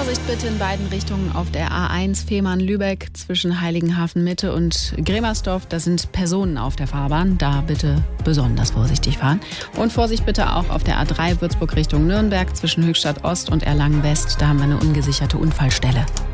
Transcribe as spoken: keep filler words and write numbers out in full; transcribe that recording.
Vorsicht bitte in beiden Richtungen auf der A eins Fehmarn-Lübeck zwischen Heiligenhafen Mitte und Gremersdorf. Da sind Personen auf der Fahrbahn. Da bitte besonders vorsichtig fahren. Und Vorsicht bitte auch auf der A drei Würzburg Richtung Nürnberg zwischen Höchstadt Ost und Erlangen West. Da haben wir eine ungesicherte Unfallstelle.